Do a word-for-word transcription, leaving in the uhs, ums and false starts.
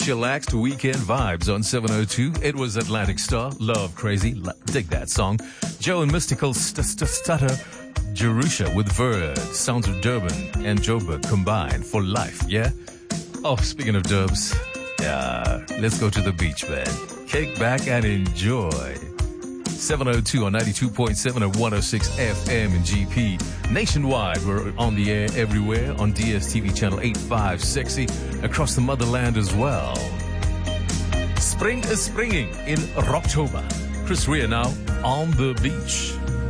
Chillaxed weekend vibes on seven oh two. It was Atlantic Star, Love Crazy. Dig that song. Joe and Mystical st- st- Stutter. Jerusha with Verd. Sounds of Durban and Joburg combined for life, yeah? Oh, speaking of dubs, yeah, let's go to the beach, man. Kick back and enjoy. seven oh two on ninety-two point seven and one oh six F M in G P. Nationwide, we're on the air everywhere on D S T V channel eighty-five Sexy, across the motherland as well. Spring is springing in Rocktober. Chris Rea now on the beach.